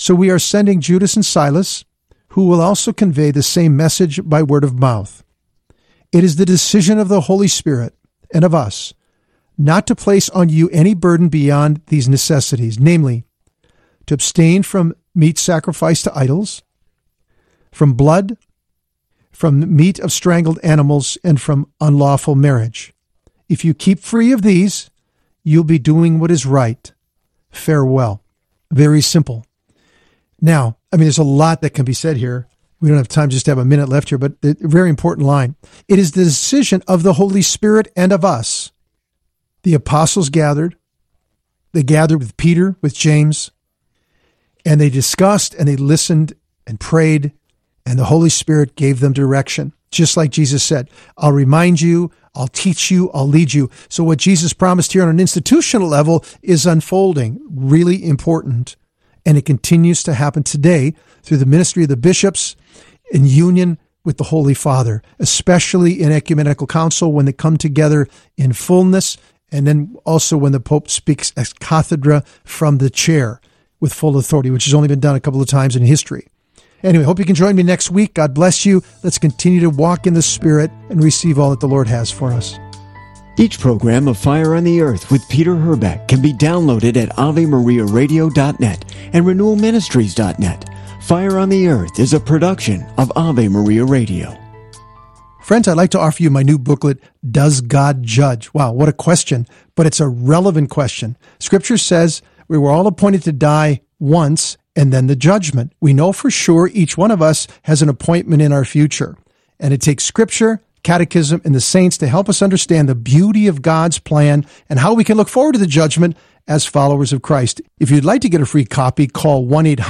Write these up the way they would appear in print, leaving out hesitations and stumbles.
So we are sending Judas and Silas, who will also convey the same message by word of mouth. It is the decision of the Holy Spirit and of us not to place on you any burden beyond these necessities, namely, to abstain from meat sacrificed to idols, from blood, from the meat of strangled animals, and from unlawful marriage. If you keep free of these, you'll be doing what is right. Farewell. Very simple. Now, there's a lot that can be said here. We don't have time just to have a minute left here, but a very important line. It is the decision of the Holy Spirit and of us. The apostles gathered. They gathered with Peter, with James, and they discussed and they listened and prayed, and the Holy Spirit gave them direction. Just like Jesus said, I'll remind you, I'll teach you, I'll lead you. So what Jesus promised here on an institutional level is unfolding, really important. And it continues to happen today through the ministry of the bishops in union with the Holy Father, especially in ecumenical council when they come together in fullness, and then also when the Pope speaks ex cathedra from the chair with full authority, which has only been done a couple of times in history. Anyway, hope you can join me next week. God bless you. Let's continue to walk in the Spirit and receive all that the Lord has for us. Each program of Fire on the Earth with Peter Herbeck can be downloaded at AveMariaRadio.net and RenewalMinistries.net. Fire on the Earth is a production of Ave Maria Radio. Friends, I'd like to offer you my new booklet, Does God Judge? Wow, what a question, but it's a relevant question. Scripture says we were all appointed to die once and then the judgment. We know for sure each one of us has an appointment in our future. And it takes Scripture, Catechism, and the saints to help us understand the beauty of God's plan and how we can look forward to the judgment as followers of Christ. If you'd like to get a free copy, call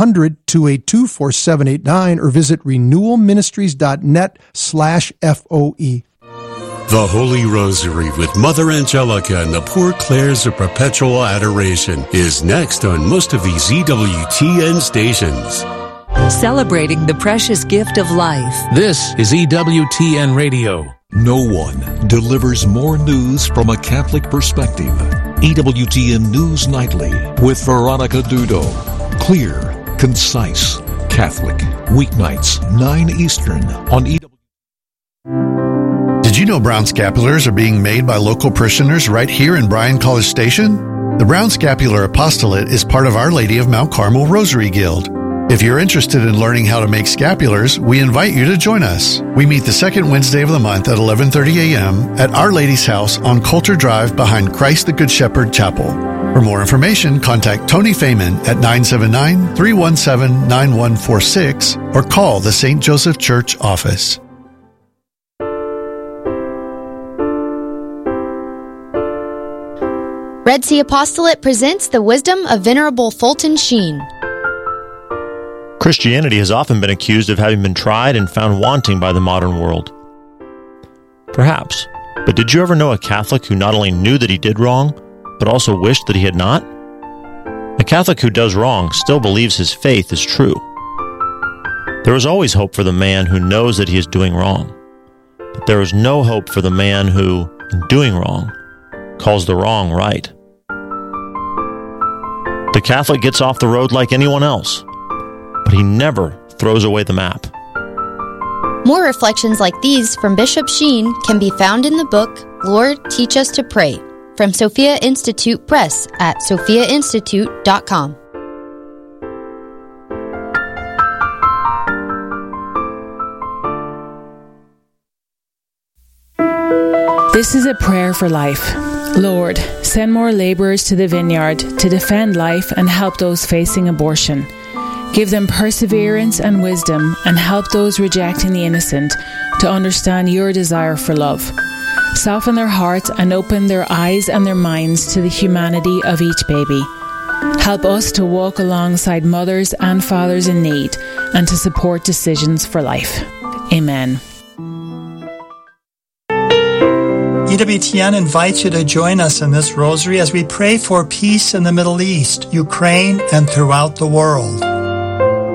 1-800-282-4789 or visit renewalministries.net/FOE. The Holy Rosary with Mother Angelica and the Poor Clares of Perpetual Adoration is next on most of these EWTN stations. Celebrating the precious gift of life. This is EWTN Radio. No one delivers more news from a Catholic perspective. EWTN News Nightly with Veronica Dudo. Clear, concise, Catholic. Weeknights, 9 Eastern on EWTN. Did you know Brown Scapulars are being made by local parishioners right here in Bryan College Station? The Brown Scapular Apostolate is part of Our Lady of Mount Carmel Rosary Guild. If you're interested in learning how to make scapulars, we invite you to join us. We meet the second Wednesday of the month at 11:30 a.m. at Our Lady's House on Coulter Drive behind Christ the Good Shepherd Chapel. For more information, contact Tony Feynman at 979-317-9146 or call the St. Joseph Church office. Red Sea Apostolate presents the wisdom of Venerable Fulton Sheen. Christianity has often been accused of having been tried and found wanting by the modern world. Perhaps, but did you ever know a Catholic who not only knew that he did wrong, but also wished that he had not? A Catholic who does wrong still believes his faith is true. There is always hope for the man who knows that he is doing wrong, but there is no hope for the man who, in doing wrong, calls the wrong right. The Catholic gets off the road like anyone else, but he never throws away the map. More reflections like these from Bishop Sheen can be found in the book, Lord, Teach Us to Pray, from Sophia Institute Press at sophiainstitute.com. This is a prayer for life. Lord, send more laborers to the vineyard to defend life and help those facing abortion. Give them perseverance and wisdom and help those rejecting the innocent to understand your desire for love. Soften their hearts and open their eyes and their minds to the humanity of each baby. Help us to walk alongside mothers and fathers in need and to support decisions for life. Amen. EWTN invites you to join us in this rosary as we pray for peace in the Middle East, Ukraine, and throughout the world.